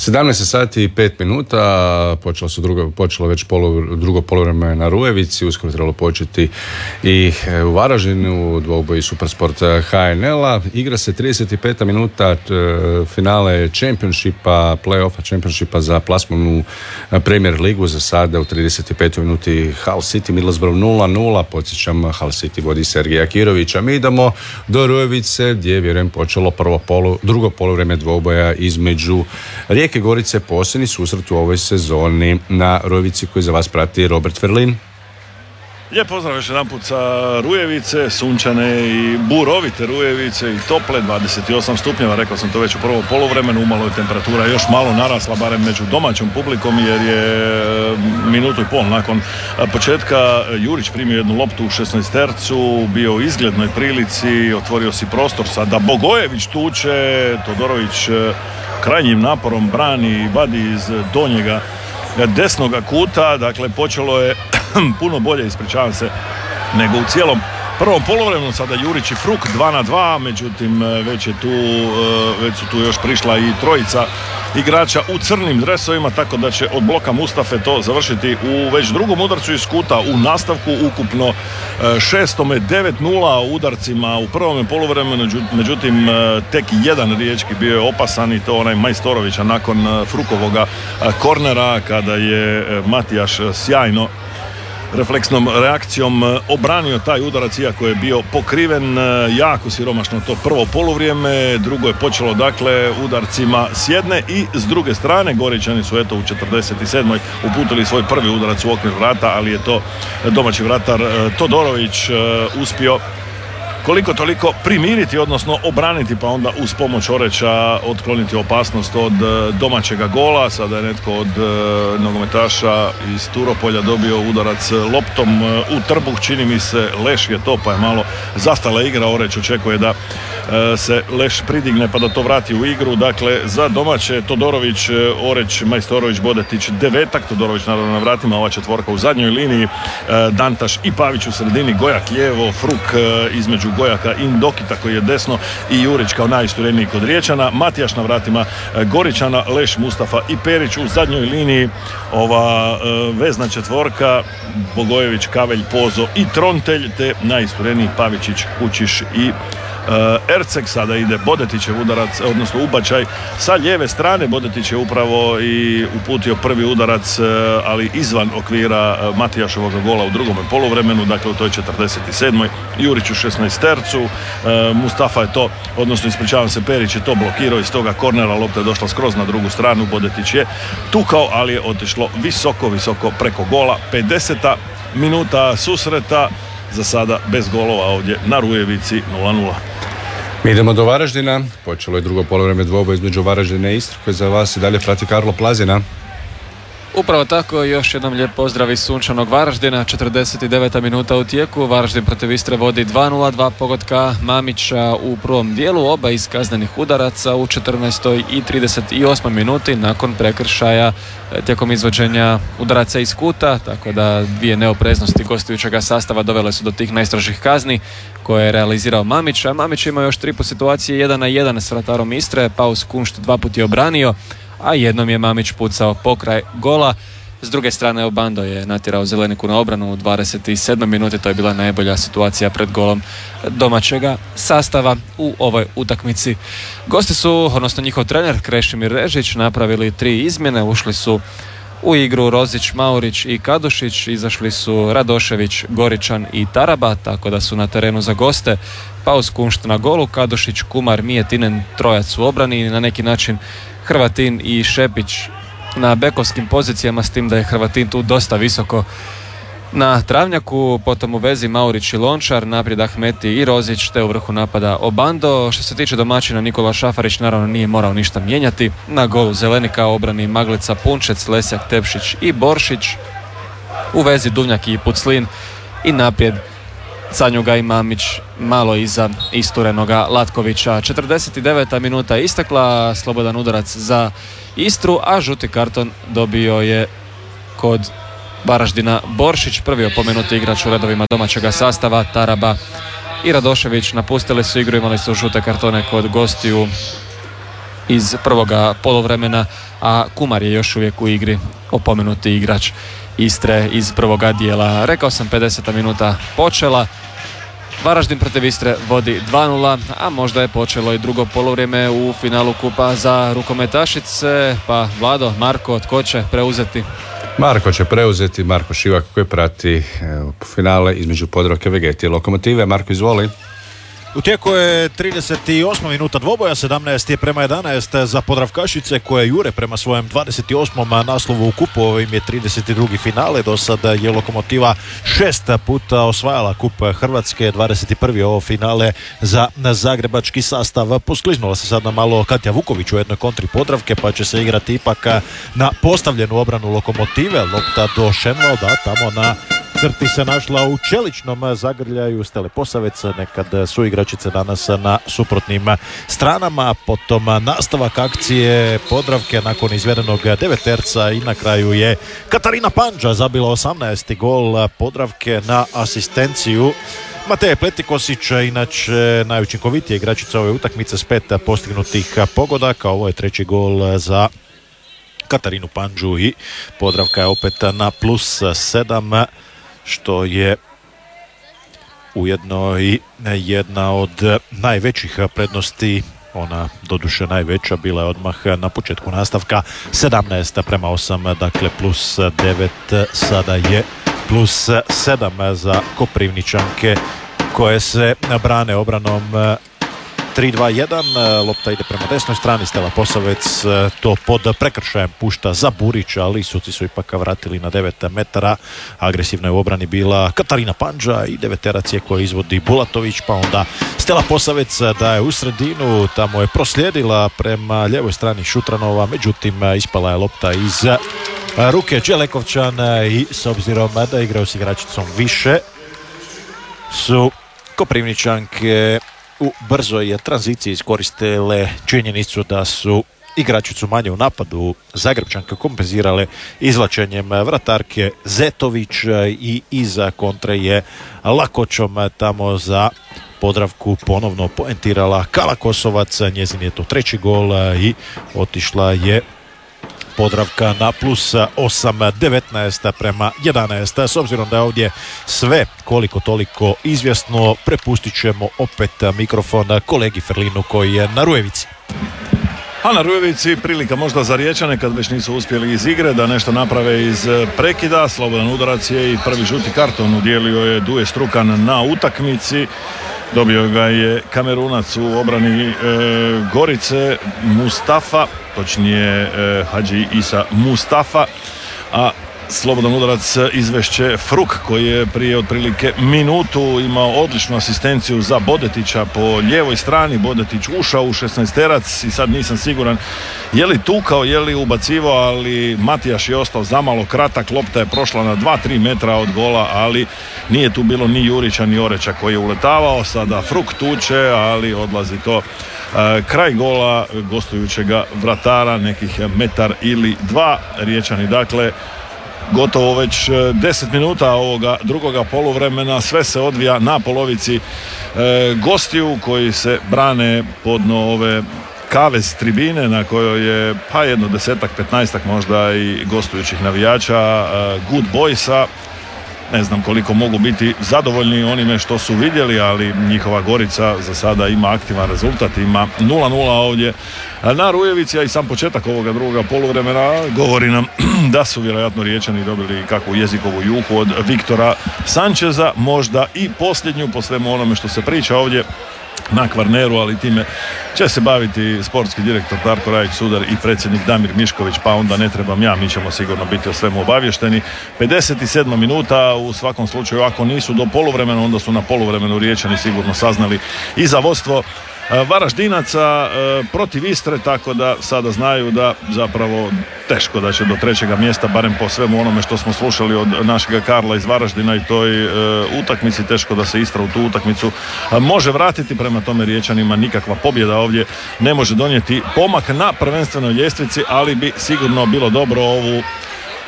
17 sati i 5 minuta, počelo već drugo poluvreme na Rujevici, uskoro trebalo početi i u Varaždinu, dvoboj Supersport HNL-a. Igra se 35. minuta finale Championshipa, play-offa Championshipa za plasmanu Premier ligu. Za sada u 35. minuti Hull City Middlesbrough 0-0. Podsjećam, Hull City vodi Sergeja Kirovića. Mi idemo do Rujevice gdje je, vjerujem, počelo drugo poluvreme dvoboja između Rijeke Gorice, posljednji susret u ovoj sezoni na Rujevici koji za vas prati Robert Ferlin. Lijep pozdrav još jedan put sa Rujevice, sunčane i burovite Rujevice i tople, 28 stupnjeva, rekao sam to već u prvom poluvremenu, umalo je temperatura još malo narasla, barem među domaćom publikom, jer je minutu i pol nakon početka Jurić primio jednu loptu u 16-tercu, bio u izglednoj prilici, otvorio si prostor, sada Bogojević tuče, Todorović krajnjim naporom brani i vadi iz donjega desnoga kuta, dakle počelo je puno bolje, ispričavam se, nego u cijelom prvom poluvremenu. Sada Jurić i Fruk 2-2, međutim već su tu još prišla i trojica igrača u crnim dresovima, tako da će od bloka Mustafe to završiti u već drugom udarcu iz kuta u nastavku, ukupno 6-9-0 udarcima u prvom poluvremenu, međutim tek jedan riječki bio je opasan, i to onaj Majstorovića nakon Frukovoga kornera, kada je Matijaš sjajno refleksnom reakcijom obranio taj udarac, iako je bio pokriven. Jako siromašno to prvo poluvrijeme, drugo je počelo dakle udarcima s jedne i s druge strane. Goričani su eto u 47. uputili svoj prvi udarac u okvir vrata, ali je to domaći vratar Todorović uspio koliko toliko primiriti, odnosno obraniti, pa onda uz pomoć Oreća otkloniti opasnost od domaćega gola. Sada je netko od nogometaša iz Turopolja dobio udarac loptom u trbuh, čini mi se Leš je to, pa je malo zastala igra. Oreć očekuje da se Leš pridigne pa da to vrati u igru. Dakle, za domaće Todorović, Oreć, Majstorović, Bodetić, devetak, Todorović naravno na vratima, ova četvorka u zadnjoj liniji, Dantaš i Pavić u sredini, Gojak lijevo, Fruk između Gojaka i Ndokita koji je desno i Jurić kao najistureniji kod Riječana, Matijaš na vratima Goričana, Leš, Mustafa i Perić u zadnjoj liniji. Ova vezna četvorka, Bogojević, Kavelj, Pozo i Trontelj, te najistureniji Pavičić, Kučiš i Erceg. Sada ide Bodetićev udarac, odnosno ubačaj sa lijeve strane. Bodetić je upravo i uputio prvi udarac, ali izvan okvira Matijašovog gola u drugom poluvremenu, dakle u toj 47. Jurić u 16-tercu, Mustafa je to, odnosno ispričavam se, Perić je to blokirao iz toga kornera, lopta je došla skroz na drugu stranu, Bodetić je tukao, ali je otišlo visoko preko gola. 50. minuta susreta, za sada bez golova ovdje na Rujevici 0-0. Mi idemo do Varaždina. Počelo je drugo poluvreme dvoboj između Varaždina i Istre, koji za vas i dalje prati Karlo Plazina. Upravo tako, još jednom lijep pozdrav iz sunčanog Varaždina. 49. minuta u tijeku, Varaždin protiv Istre vodi 2-0, 2 pogotka Mamića u prvom dijelu, oba iz kaznenih udaraca u 14. i 38. minuti nakon prekršaja tijekom izvođenja udaraca iz kuta, tako da dvije neopreznosti gostujućega sastava dovele su do tih najstrožih kazni koje je realizirao Mamić, a Mamić ima još 3 situacije 1-1 s vratarom Istre. Paus Kunšt 2 puta je obranio, a jednom je Mamić pucao pokraj gola. S druge strane Obando je natjerao Zeleniku na obranu u 27. minuti, to je bila najbolja situacija pred golom domaćega sastava u ovoj utakmici. Gosti su, odnosno njihov trener Krešimir Režić, napravili 3 izmjene, ušli su u igru Rozić, Maurić i Kadušić, izašli su Radošević, Goričan i Taraba, tako da su na terenu za goste Paus Kunšt na golu, Kadušić, Kumar, Mijetinen, trojac u obrani i na neki način Hrvatin i Šepić na bekovskim pozicijama, s tim da je Hrvatin tu dosta visoko na travnjaku. Potom u vezi Maurić i Lončar, naprijed Ahmeti i Rozić, te u vrhu napada Obando. Što se tiče domaćina, Nikola Šafarić naravno nije morao ništa mijenjati. Na golu Zelenika obrani Maglica, Punčec, Lesjak, Tepšić i Boršić. U vezi Duvnjak i Puclin i naprijed Canjuga i Mamić malo iza isturenoga Latkovića. 49. minuta istekla, slobodan udarac za Istru, a žuti karton dobio je kod Varaždina Boršić, prvi opomenuti igrač u redovima domaćega sastava. Taraba i Radošević napustili su igru, imali su žute kartone kod gostiju iz prvoga poluvremena, a Kumar je još uvijek u igri, opomenuti igrač Istre iz prvoga dijela. Rekao sam, 50. minuta počela, Varaždin protiv Istre vodi 2:0, a možda je počelo i drugo poluvrijeme u finalu kupa za rukometašice. Pa Vlado, Marko, tko će preuzeti? Marko će preuzeti, Marko Šivak koji prati finale između Podravke, Vegete i Lokomotive. Marko, izvoli. U tijeku je 38. minuta dvoboja, 17:11 za Podravkašice koje jure prema svojem 28. naslovu u kupu. Ovo im je 32. finale. Do sada je Lokomotiva 6 puta osvajala kup Hrvatske, 21. ovo finale za zagrebački sastav. Poskliznula se sad na malo Katja Vuković u jednoj kontri Podravke, pa će se igrati ipak na postavljenu obranu Lokomotive. Lopta do Šenvalda, tamo na crti se našla u čeličnom zagrljaju Stele Posavec, nekad su igračice danas na suprotnim stranama. Potom nastavak akcije Podravke nakon izvedenog deveterca i na kraju je Katarina Pandža zabila 18. gol Podravke na asistenciju Mateje Pletikosića, inače najučinkovitija igračica ove utakmice s 5 postignutih pogodaka. Ovo je treći gol za Katarinu Pandžu i Podravka je opet na +7, što je ujedno i jedna od najvećih prednosti. Ona doduše najveća bila je odmah na početku nastavka, 17:8, dakle +9, sada je +7 za Koprivničanke koje se brane obranom 3-2-1, lopta ide prema desnoj strani, Stela Posavec to pod prekršajem pušta za Burića, ali suci su ipak vratili na 9 metara. Agresivna je u obrani bila Katarina Pandža i deveterac je koji izvodi Bulatović, pa onda Stela Posavec daje u sredinu, tamo je proslijedila prema ljevoj strani Šutranova, međutim ispala je lopta iz ruke Đelekovčan i s obzirom da igraju s igračicom više su Koprivničanke u brzoj tranziciji iskoristile činjenicu da su igračicu manje u napadu Zagrebčanke kompenzirale izvlačenjem vratarke Zetović i iza kontre je lakoćom tamo za Podravku ponovno poentirala Kala Kosovac, njezin je to treći gol i otišla je Podravka na +8, 19:11. S obzirom da je ovdje sve koliko toliko izvjesno, prepustit ćemo opet mikrofon kolegi Ferlinu koji je na Rujevici. A na Rujevici prilika možda za Riječane kad već nisu uspjeli iz igre da nešto naprave iz prekida. Slobodan udarac je i prvi žuti karton udjelio je Duje Strukan na utakmici. Dobio ga je Kamerunac u obrani Gorice, Mustafa, točnije Hadži Isa Mustafa, a slobodan udarac izvešće Fruk koji je prije otprilike minutu imao odličnu asistenciju za Bodetića po lijevoj strani. Bodetić ušao u 16-terac i sad nisam siguran je li tukao, je li ubacivao, ali Matijaš je ostao zamalo kratak, lopta je prošla na 2-3 metra od gola, ali nije tu bilo ni Jurića ni Oreča koji je uletavao. Sada Fruk tuče, ali odlazi to kraj gola gostujućega vratara, nekih metar ili dva. Riječani dakle gotovo već 10 minuta ovoga drugoga poluvremena, sve se odvija na polovici gostiju koji se brane podno ove kavez tribine na kojoj je pa jedno 10-ak, 15-ak možda i gostujućih navijača Good Boysa. Ne znam koliko mogu biti zadovoljni onime što su vidjeli, ali njihova Gorica za sada ima aktivan rezultat, ima 0-0 ovdje na Rujevici, a i sam početak ovoga drugoga poluvremena govori nam da su vjerojatno Riječani dobili kakvu jezikovu juhu od Viktora Sančeza, možda i posljednju po svemu onome što se priča ovdje na Kvarneru, ali time će se baviti sportski direktor Darko Rajić-Sudar i predsjednik Damir Mišković, pa onda ne trebam ja, mi ćemo sigurno biti o svemu obavješteni. 57. minuta, u svakom slučaju ako nisu do poluvremena, onda su na poluvremenu Riječani sigurno saznali i za vodstvo Varaždinaca protiv Istre, tako da sada znaju da zapravo teško da će do trećega mjesta, barem po svemu onome što smo slušali od našega Karla iz Varaždina i toj utakmici, teško da se Istra u tu utakmicu može vratiti. Prema tome Riječanima nikakva pobjeda ovdje ne može donijeti pomak na prvenstvenoj ljestvici, ali bi sigurno bilo dobro ovu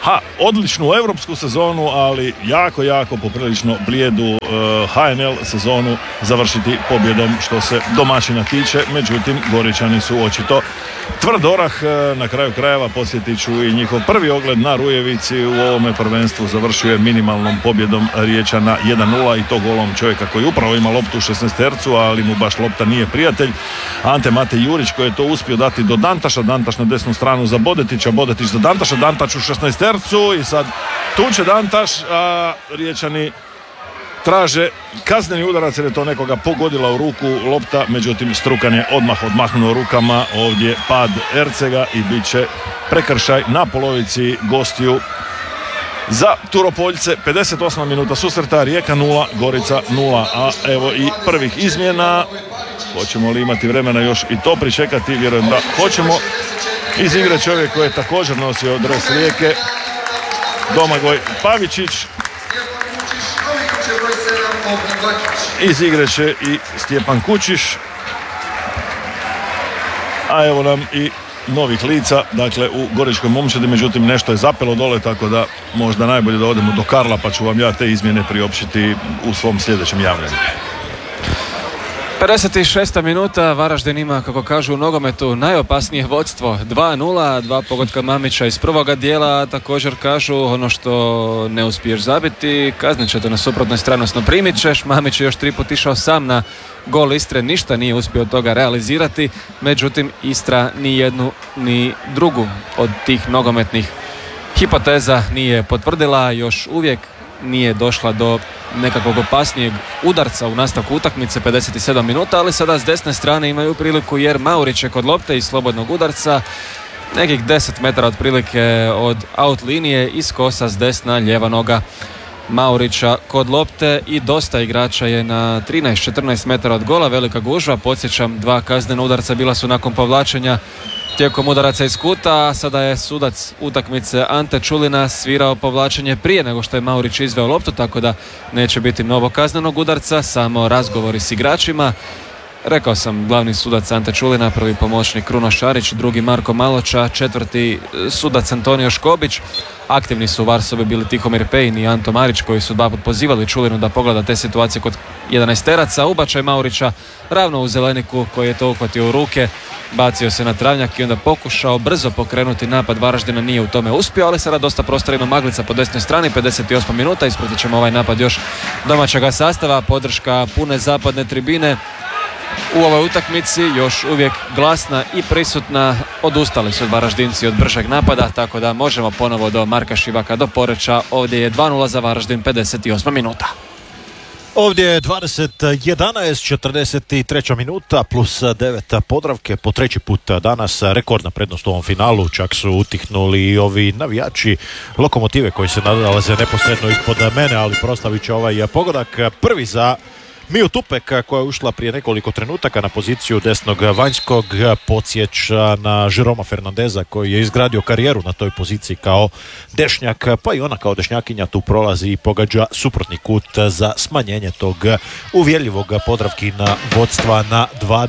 odličnu europsku sezonu, ali jako poprilično blijedu HNL sezonu završiti pobjedom što se domaćina tiče. Međutim, Goričani su očito tvrd orah. Na kraju krajeva podsjetit ću i njihov prvi ogled na Rujevici u ovome prvenstvu završuje minimalnom pobjedom Riječana 1-0 i to golom čovjeka koji upravo ima loptu u 16-tercu, ali mu baš lopta nije prijatelj. Ante Mate Jurić koji je to uspio dati do Dantaša, Dantaš na desnu stranu za Bodetića, Bodetić za Dantaša, Dantač u 16-tercu i sad tuče Dantaš, a Riječani traže kazneni udarac jer je to nekoga pogodila u ruku lopta, međutim Strukan je odmah odmahnuo rukama, ovdje pad Ercega i bit će prekršaj na polovici gostiju za Turopoljce. 58. minuta susreta, Rijeka 0, Gorica 0, a evo i prvih izmjena. Hoćemo li imati vremena još i to pričekati? Vjerujem da hoćemo. Iz igre čovjek koji je također nosio dres Rijeke, Domagoj Pavičić. Iz igre će i Stjepan Kučiš. A evo nam i novih lica, dakle u Goričkoj momčadi, međutim nešto je zapelo dole, tako da možda najbolje da odemo do Karla pa ću vam ja te izmjene priopćiti u svom sljedećem javljanju. 56. minuta, Varaždin ima, kako kažu u nogometu, najopasnije vodstvo, 2-0, 2 pogotka Mamića iz prvoga dijela, također kažu ono što ne uspiješ zabiti, kaznit će to na suprotnoj strani, odnosno primit ćeš. Mamić je još 3 put išao sam na gol Istre, ništa nije uspio od toga realizirati, međutim Istra ni jednu ni drugu od tih nogometnih hipoteza nije potvrdila, još uvijek nije došla do nekakvog opasnijeg udarca u nastavku utakmice. 57 minuta, ali sada s desne strane imaju priliku jer Maurić je kod lopte iz slobodnog udarca, nekih 10 metara otprilike od out linije, iz kosa s desna lijeva noga Maurića kod lopte i dosta igrača je na 13-14 metara od gola, velika gužva. Podsjećam, 2 kaznena udarca bila su nakon povlačenja tijekom udaraca iz kuta, a sada je sudac utakmice Ante Čulina svirao povlačenje prije nego što je Maurić izveo loptu, tako da neće biti novog kaznenog udarca, samo razgovori s igračima. Rekao sam, glavni sudac Ante Čulina, prvi pomoćnik Kruno Šarić, drugi Marko Maloča, četvrti sudac Antonio Škobić. Aktivni su u Varsovi bili Tihomir Pejin i Anto Marić koji su 2 put pozivali Čulinu da pogleda te situacije kod 11-teraca. Ubačaj Maurića ravno u Zeleniku koji je to uhvatio u ruke, bacio se na travnjak i onda pokušao brzo pokrenuti napad Varaždina, nije u tome uspio, ali sada dosta prostora ima Maglica po desnoj strani. 58 minuta, ispratit ćemo ovaj napad još domaćega sastava, podrška pune zapadne tribine u ovoj utakmici još uvijek glasna i prisutna. Odustali su Varaždinci od bržeg napada, tako da možemo ponovo do Marka Šivaka, do Poreča. Ovdje je 2-0 za Varaždin, 58 minuta. Ovdje je 20-11, 43. minuta plus 9 Podravke. Po treći put danas rekordna prednost u ovom finalu. Čak su utihnuli i ovi navijači Lokomotive koji se nalaze neposredno ispod mene, ali proslavit će ovaj pogodak. Prvi za Miju Tupek koja je ušla prije nekoliko trenutaka na poziciju desnog vanjskog, podsjeća na Jeroma Fernandeza koji je izgradio karijeru na toj poziciji kao dešnjak, pa i ona kao dešnjakinja tu prolazi i pogađa suprotni kut za smanjenje tog uvjerljivog Podravkina vodstva na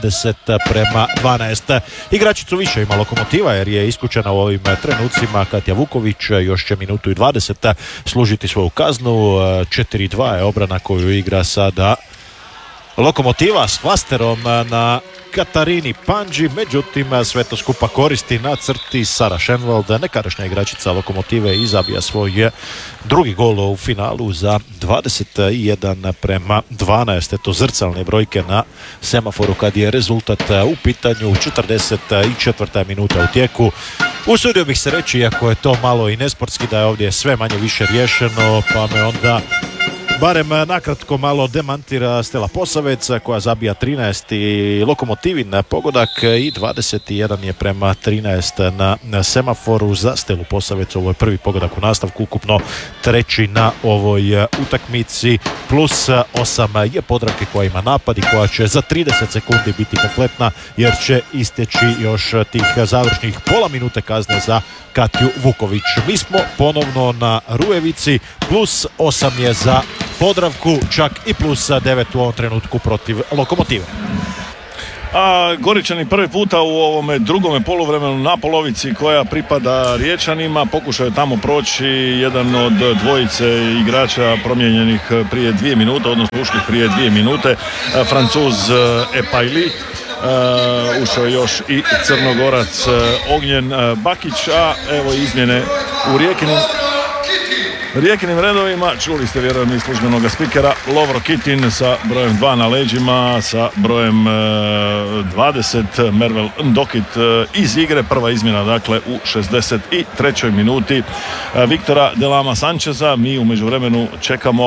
20-12. Igračicu više ima Lokomotiva jer je iskućena u ovim trenucima. Katja Vuković još će minutu i 20 služiti svoju kaznu. 4-2 je obrana koju igra sada Lokomotiva s flasterom na Katarini Pandži, međutim sve to skupa koristi na crti Sara Schenwald, nekadašnja igračica Lokomotive, i zabija svoj drugi gol u finalu za 21-12. Eto zrcalne brojke na semaforu kad je rezultat u pitanju. 44. minuta u tijeku. Usudio bih se reći, iako je to malo i nesportski, da je ovdje sve manje više riješeno, pa me onda barem nakratko malo demantira Stela Posavec koja zabija 13. Lokomotivin pogodak i 21 je prema 13 na semaforu za Stelu Posavec. Ovo je prvi pogodak u nastavku, ukupno treći na ovoj utakmici, plus 8 je Podravke koja ima napad i koja će za 30 sekundi biti kompletna jer će isteći još tih završnih pola minute kazne za Katju Vuković. Mi smo ponovno na Rujevici, plus 8 je za Podravku, čak i plus 9 u ovom trenutku protiv Lokomotive. A Goričani prvi puta u ovome drugome poluvremenu na polovici koja pripada Riječanima pokušaju tamo proći jedan od dvojice igrača promijenjenih prije 2 minute, odnosno ušli prije 2 minute, Francuz Epajli. Ušao je još i Crnogorac Ognjen Bakić, a evo izmjene u Rijekinim redovima. Čuli ste vjerujem iz službenog spikera, Lovro Kitin sa brojem 2 na leđima, sa brojem 20 Mervel Ndokit iz igre. Prva izmjena dakle u 63. minuti Viktora Delama Sančeza. Mi u međuvremenu čekamo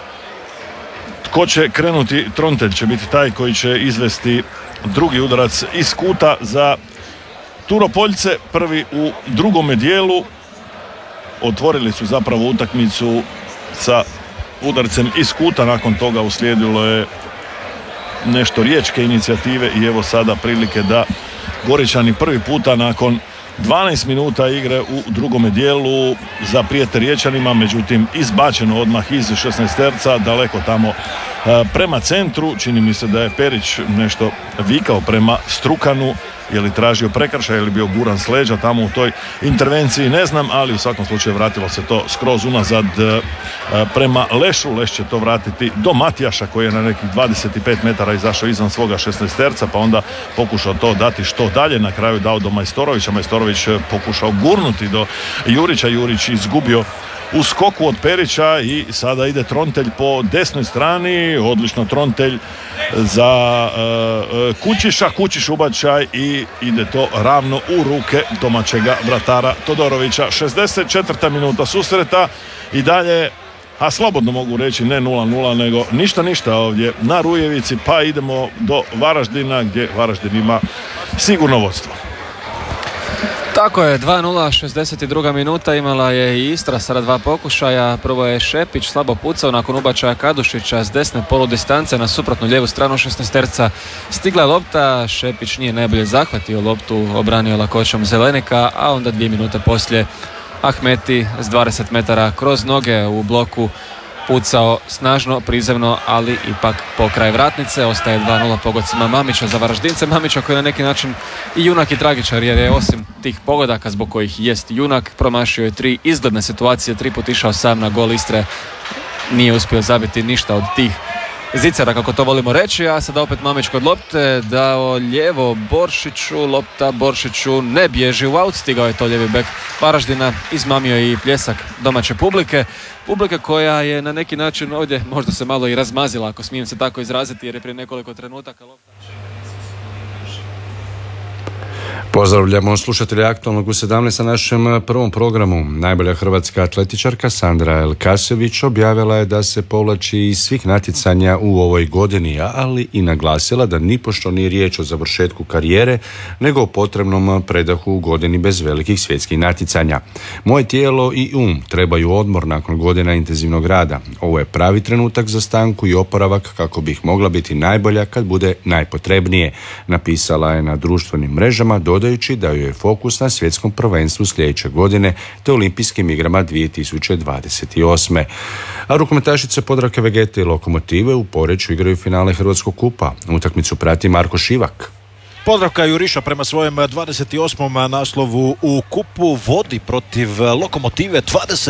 tko će krenuti. Trontelj će biti taj koji će izvesti drugi udarac iz kuta za Turopoljce, prvi u drugome dijelu. Otvorili su zapravo utakmicu sa udarcem iz kuta, nakon toga uslijedilo je nešto riječke inicijative i evo sada prilike da Goričani prvi puta nakon 12 minuta igre u drugome dijelu zaprijete Riječanima, međutim izbačeno odmah iz 16-terca, daleko tamo prema centru. Čini mi se da je Perić nešto vikao prema Strukanu, je li tražio prekršaj ili bio guran s leđa tamo u toj intervenciji, ne znam, ali u svakom slučaju vratilo se to skroz unazad prema Lešu. Leš će to vratiti do Matijaša koji je na nekih 25 metara izašao izvan svoga 16-terca, pa onda pokušao to dati što dalje, na kraju dao do Majstorovića, Majstorović pokušao gurnuti do Jurića, Jurić izgubio u skoku od Perića i sada ide Trontelj po desnoj strani, odlično Trontelj za Kućiša, Kućiš ubačaj i ide to ravno u ruke domaćega vratara Todorovića. 64. minuta susreta i dalje, a slobodno mogu reći ne 0-0 nego ništa ovdje na Rujevici, pa idemo do Varaždina gdje Varaždin ima sigurno vodstvo. Tako je, 2-0, 62. minuta, imala je i Istra sada 2 pokušaja. Prvo je Šepić slabo pucao nakon ubačaja Kadušića s desne poludistance na suprotnu lijevu stranu 16-terca. Stigla je lopta, Šepić nije najbolje zahvatio loptu, obranio lakoćom Zelenika, a onda 2 minute poslije Ahmeti s 20 metara kroz noge u bloku pucao snažno, prizemno, ali ipak pokraj vratnice. Ostaje 2-0 pogodcima Mamića za Varaždince. Mamića koji je na neki način i junak i tragičar, jer je osim tih pogodaka zbog kojih jest junak, promašio je 3 izgledne situacije, 3 put išao sam na gol Istre, nije uspio zabiti ništa od tih zicara, kako to volimo reći, a sada opet Mamić kod lopte, dao lijevo Boršiću, lopta Boršiću ne bježi u aut, stigao je to lijevi bek Varaždina, izmamio i pljesak domaće publike koja je na neki način ovdje možda se malo i razmazila, ako smijem se tako izraziti, jer je prije nekoliko trenutaka lopta. Pozdravljamo slušatelje Aktualnog u 17 na našem prvom programu. Najbolja hrvatska atletičarka Sandra Elkasević objavila je da se povlači iz svih natjecanja u ovoj godini, ali i naglasila da nipošto nije riječ o završetku karijere, nego o potrebnom predahu u godini bez velikih svjetskih natjecanja. Moje tijelo i trebaju odmor nakon godina intenzivnog rada. Ovo je pravi trenutak za stanku i oporavak kako bih mogla biti najbolja kad bude najpotrebnije, napisala je na društvenim mrežama, dodajući da joj je fokus na svjetskom prvenstvu sljedeće godine te olimpijskim igrama 2028. A rukometašice Podravke, Vegete i Lokomotive u Poreču igraju finale Hrvatskog kupa. Utakmicu prati Marko Šivak. Podravka juriša prema svojem 28. naslovu u kupu, vodi protiv Lokomotive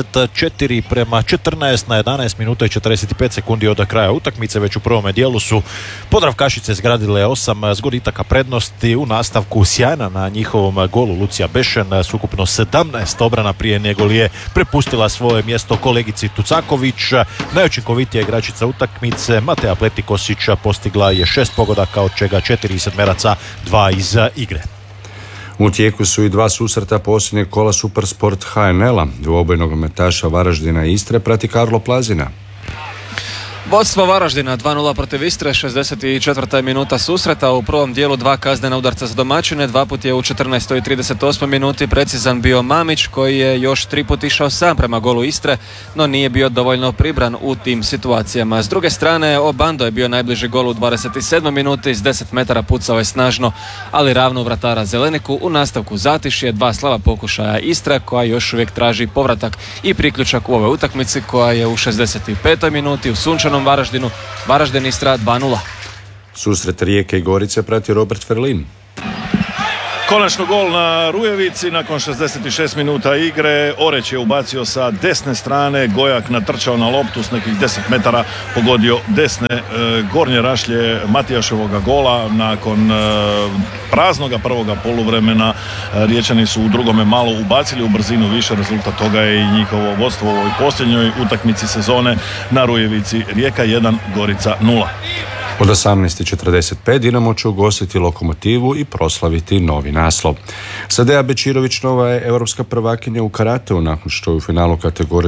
24-14 na 11 minuta i 45 sekundi od kraja utakmice. Već u prvome dijelu su Podravkašice zgradile 8 zgoditaka prednosti, u nastavku sjajna na njihovom golu Lucija Bešen s ukupno 17 obrana prije nego li je prepustila svoje mjesto kolegici Tucaković. Najučinkovitija igračica utakmice Mateja Pletikosić postigla je 6 pogodaka, od čega 4 sedmeraca, 2 iz igre. U tijeku su i 2 susreta posljednjeg kola Supersport HNL-a. Dvoboj nogometaša Varaždina i Istre prati Karlo Plazina. Vodstvo Varaždina 2-0 protiv Istre, 64. minuta susreta. U prvom dijelu 2 kaznena udarca za domaćine, 2 put je u 14. i 38. minuti precizan bio Mamić, koji je još 3 put išao sam prema golu Istre, no nije bio dovoljno pribran u tim situacijama. S druge strane, Obando je bio najbliži gol u 27. minuti, s 10 metara pucao je snažno, ali ravno u vratara Zeleniku. U nastavku zatišje, 2 slaba pokušaja Istre, koja još uvijek traži povratak i priključak u ovoj utakmici, koja je u 65. minuti u sunčanom Varaždinu, Varaždin Istra 2-0. Susret Rijeke i Gorice prati Robert Ferlin. Konačno gol na Rujevici nakon 66 minuta igre. Oreć je ubacio sa desne strane, Gojak natrčao na loptu s nekih 10 metara, pogodio desne gornje rašlje Matijaševoga gola. Nakon praznoga prvoga poluvremena Riječani su u drugome malo ubacili u brzinu više, rezultat toga je i njihovo vodstvo u ovoj posljednjoj utakmici sezone na Rujevici. Rijeka 1, Gorica 0. Od 18:45 Dinamo će ugostiti Lokomotivu i proslaviti novi naslov. Sadeja Bečirović nova je europska prvakinja u karateu nakon što je u finalu kategorije